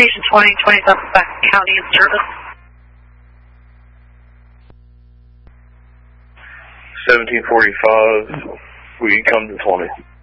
Station 20, 27 back county in service. 1745, we come to 20.